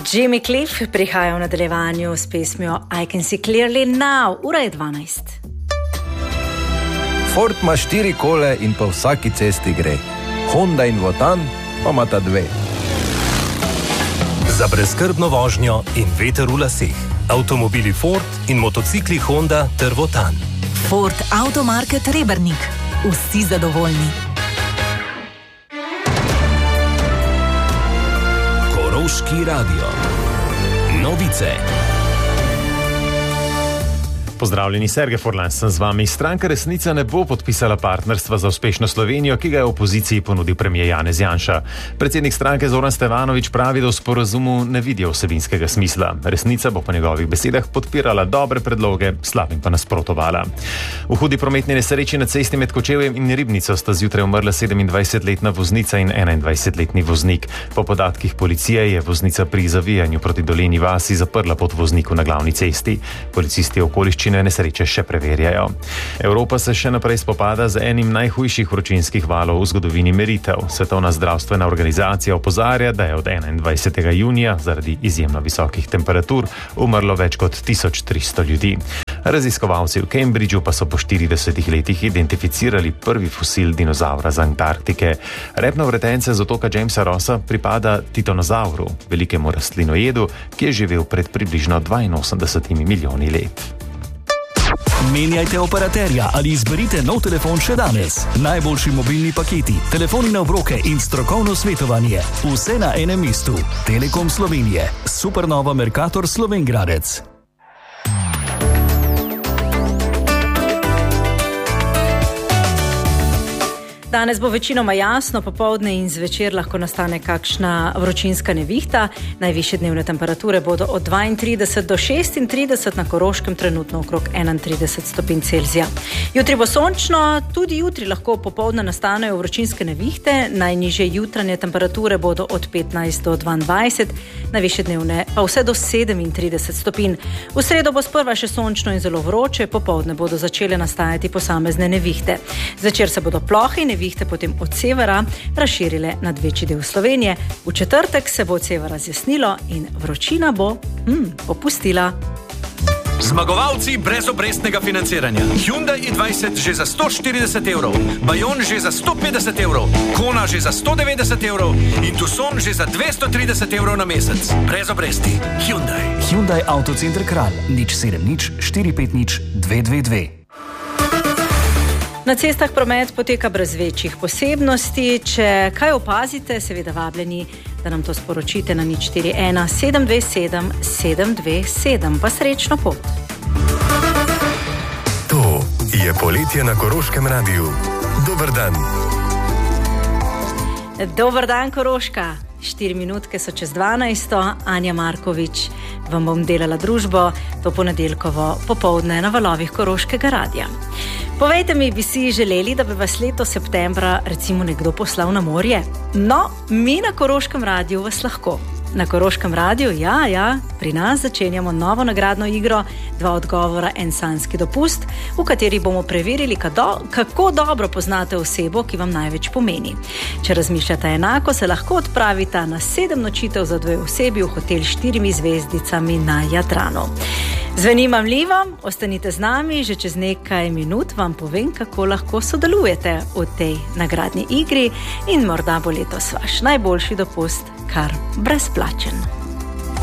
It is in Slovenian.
Jimmy Cliff prihaja v nadaljevanju s pesmijo I Can See Clearly Now. Ura je 12. Ford ima 4 kole in po vsaki cesti gre. Honda in Wotan pa imata 2. Za brezskrbno vožnjo in veter v laseh. Avtomobili Ford in motocikli Honda ter Wotan. Ford Automarket Rebernik. Vsi zadovoljni. Koroški radio. Novice. Pozdravljeni, Sergej Forlan sem z vami. Stranka Resnica ne bo podpisala partnerstva za uspešno Slovenijo, ki ga je opoziciji ponudil premier Janez Janša. Predsednik stranke Zoran Stevanović pravi, da v sporazumu ne vidijo vsebinskega smisla. Resnica bo po njegovih besedah podpirala dobre predloge, slabim pa nasprotovala. V hudi prometni nesreči na cesti med Kočevjem in Ribnico sta zjutraj umrla 27-letna voznica in 21-letni voznik. Po podatkih policije je voznica pri zavijanju proti Dolenji vasi zaprla pot vozniku na glavni cesti. Policisti okoliščine nesreče še preverjajo. Evropa se še naprej spopada z enim najhujših vročinskih valov v zgodovini meritev. Svetovna zdravstvena organizacija opozarja, da je od 21. junija zaradi izjemno visokih temperatur umrlo več kot 1300 ljudi. Raziskovalci v Cambridgeu pa so po 40 letih identificirali prvi fosil dinozavra z Antarktike. Repno vretence z otoka Jamesa Rossa pripada titanozauru, velikemu rastlinojedu, ki je živel pred približno 82 milijoni let. Menjajte operaterja ali izberite nov telefon še danes. Najboljši mobilni paketi, telefoni na obroke in strokovno svetovanje. Vse na enem mestu. Telekom Slovenije. Supernova Mercator Slovenj Gradec. Danes bo večinoma jasno, popoldne in zvečer lahko nastane kakšna vročinska nevihta. Najvišje dnevne temperature bodo od 32 do 36, na Koroškem trenutno okrog 31 stopinj Celzija. Jutri bo sončno, tudi jutri lahko popoldne nastanejo vročinske nevihte. Najnižje jutranje temperature bodo od 15 do 22, najvišje dnevne pa vse do 37 stopinj. V sredo bo sprva še sončno in zelo vroče, popoldne bodo začele nastajati posamezne nevihte. Zvečer se bodo plohe in nevihte potem od severa razširile nad večji del Slovenije. V četrtek se bo od severa zjasnilo in vročina bo popustila. Zmagovalci brezobrestnega financiranja. Hyundai i20 že za 140 evrov, Bayon že za 150 evrov, Kona že za 190 evrov in Tucson že za 230 evrov na mesec. Brez obresti. Hyundai. Hyundai Autocenter Kranj. 070 450 222. Na cestah promet poteka brez večjih posebnosti. Če kaj opazite, seveda vabljeni, da nam to sporočite na 041 727 727. Pa srečno pot. To je poletje na Koroškem radiju. Dober dan. Dober dan, Koroška. 4 minutke so čez 12. Anja Markovič vam bom delala družbo to ponedeljkovo popoldne na valovih Koroškega radija. Povejte mi, bi si želeli, da bi vas leto septembra recimo nekdo poslal na morje? No, mi na Koroškem radiju vas lahko. Na Koroškem radiju, ja, pri nas začenjamo novo nagradno igro 2 odgovora, en sanjski dopust, v kateri bomo preverili, kako dobro poznate osebo, ki vam največ pomeni. Če razmišljate enako, se lahko odpravite na 7 nočitev za 2 osebi v hotel s 4 zvezdicami na Jadranu. Zveni mamljivo, ostanite z nami, že čez nekaj minut vam povem, kako lahko sodelujete v tej nagradni igri in morda bo letos vaš najboljši dopust kar brezplačen.